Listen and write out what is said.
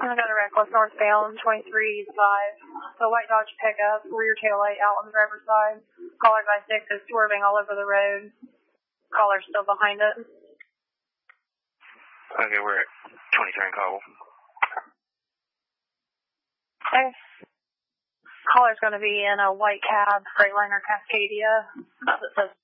I got a reckless northbound 23 5. The white Dodge pickup, rear taillight out on the driver's side. Caller by 6 is swerving all over the road. Caller's still behind it. Okay, we're at 23 in Cobble. Okay. Caller's going to be in a white cab, Freightliner Cascadia. It says